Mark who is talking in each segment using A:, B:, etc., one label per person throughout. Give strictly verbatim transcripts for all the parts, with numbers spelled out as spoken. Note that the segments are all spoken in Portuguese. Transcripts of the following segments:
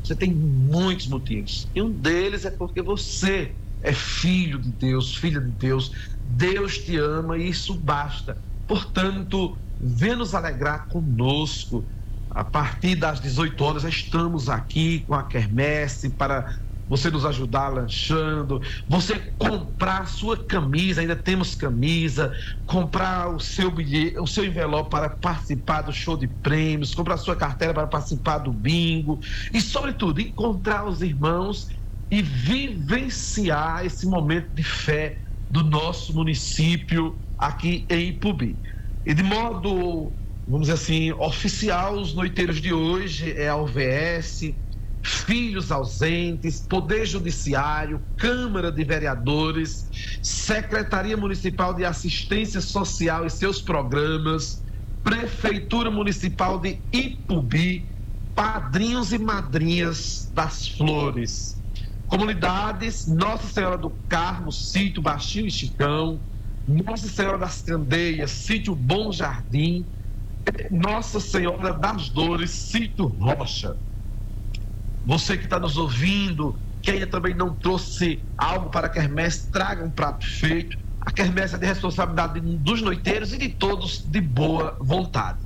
A: Você tem muitos motivos. E um deles é porque você é filho de Deus, filha de Deus. Deus te ama e isso basta. Portanto, venha nos alegrar conosco. A partir das dezoito horas, já estamos aqui com a quermesse para você nos ajudar lanchando, você comprar a sua camisa, ainda temos camisa, comprar o seu bilhete, o seu envelope para participar do show de prêmios, comprar a sua carteira para participar do bingo e, sobretudo, encontrar os irmãos e vivenciar esse momento de fé do nosso município aqui em Ipubi. E de modo, vamos dizer assim, oficial, os noiteiros de hoje é a U V S, filhos ausentes, Poder Judiciário, Câmara de Vereadores, Secretaria Municipal de Assistência Social e seus programas, Prefeitura Municipal de Ipubi, padrinhos e madrinhas das flores, comunidades Nossa Senhora do Carmo, Sítio Baixinho e Chicão, Nossa Senhora das Candeias, Sítio Bom Jardim, Nossa Senhora das Dores, Sítio Rocha. Você que está nos ouvindo, que ainda também não trouxe algo para a quermesse, traga um prato feito. A quermesse é de responsabilidade dos noiteiros e de todos de boa vontade.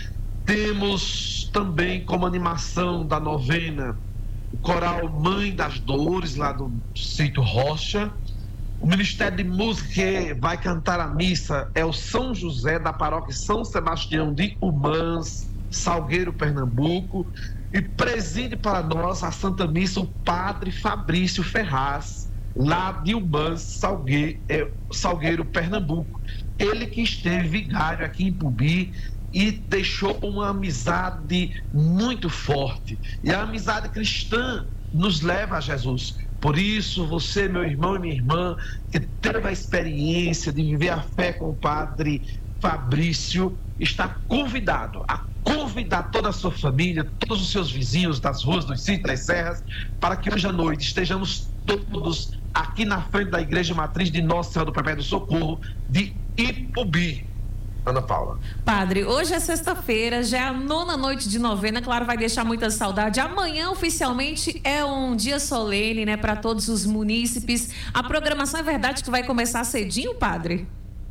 A: Temos também como animação da novena o coral Mãe das Dores, lá do Sítio Rocha. O Ministério de Música que vai cantar a missa é o São José, da paróquia São Sebastião de Humãs, Salgueiro, Pernambuco. E preside para nós a Santa Missa o Padre Fabrício Ferraz, lá de Humãs, Salgueiro, é, Salgueiro, Pernambuco. Ele que esteve vigário aqui em Ipubi e deixou uma amizade muito forte. E a amizade cristã nos leva a Jesus. Por isso, você, meu irmão e minha irmã, que teve a experiência de viver a fé com o Padre Fabrício, está convidado a convidar toda a sua família, todos os seus vizinhos das ruas, dos sítios, das serras, para que hoje à noite estejamos todos aqui na frente da Igreja Matriz de Nossa Senhora do Perpétuo Socorro de Ipubi. Ana Paula.
B: Padre, hoje é sexta-feira, já é a nona noite de novena, claro, vai deixar muita saudade. Amanhã, oficialmente, é um dia solene, né, para todos os munícipes. A programação é verdade que vai começar cedinho, Padre?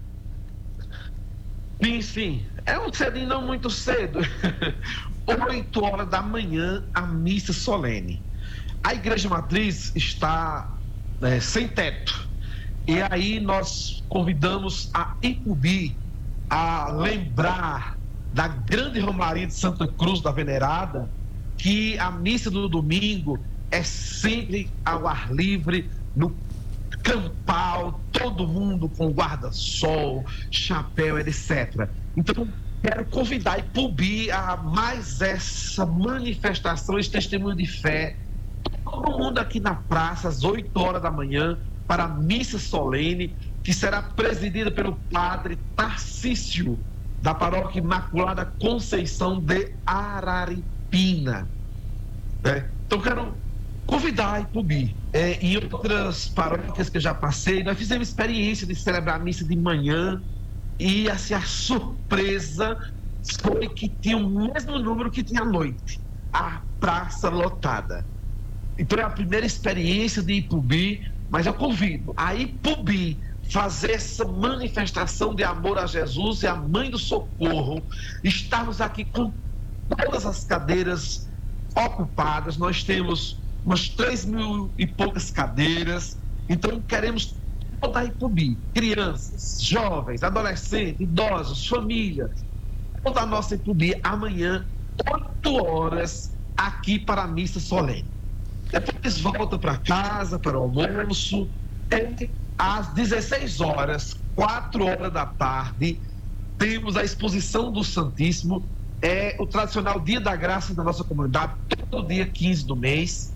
A: Sim, sim. É um cedinho, não muito cedo. Oito horas da manhã, a missa solene. A Igreja Matriz está é, sem teto. E aí nós convidamos a Ipubi a lembrar da grande Romaria de Santa Cruz da Venerada, que a missa do domingo é sempre ao ar livre, no campal, todo mundo com guarda-sol, chapéu, etcétera. Então, quero convidar a Ipubi a mais essa manifestação, esse testemunho de fé. Todo mundo aqui na praça, às oito horas da manhã, para a missa solene, que será presidida pelo padre Tarcísio, da paróquia Imaculada Conceição de Araripina. É. Então, quero convidar a Ipubi. É, em outras paróquias que eu já passei, nós fizemos experiência de celebrar a missa de manhã e assim, a surpresa foi que tinha o mesmo número que tinha à noite, a praça lotada. Então é a primeira experiência de Ipubi, mas eu convido a Ipubi fazer essa manifestação de amor a Jesus e a Mãe do Socorro. Estamos aqui com todas as cadeiras ocupadas, nós temos umas três mil e poucas cadeiras, então queremos toda a Ipubi, crianças, jovens, adolescentes, idosos, família, toda a nossa Ipubi amanhã, oito horas, aqui para a missa solene. Depois volta para casa, para o almoço, e às dezesseis horas, quatro horas da tarde, temos a exposição do Santíssimo, é o tradicional Dia da Graça da nossa comunidade, todo dia quinze do mês,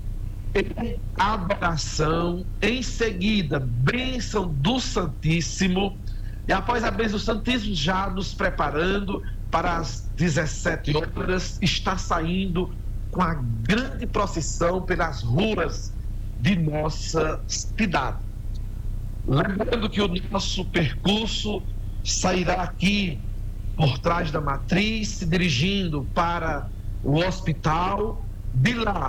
A: adoração, em seguida, bênção do Santíssimo, e após a bênção do Santíssimo, já nos preparando para as dezessete horas, está saindo com a grande procissão pelas ruas de nossa cidade. Lembrando que o nosso percurso sairá aqui por trás da matriz, se dirigindo para o hospital. De lá